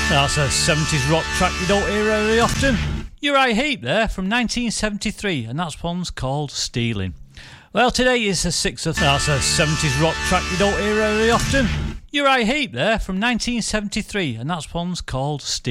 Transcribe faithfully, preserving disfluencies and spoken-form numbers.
That's a seventies rock track you don't hear very often. Uriah Heep there from nineteen seventy-three, and that one's called Stealing. Well, today is the sixth of... That's a seventies rock track you don't hear very often. Uriah Heep there from nineteen seventy-three, and that one's called Stealing.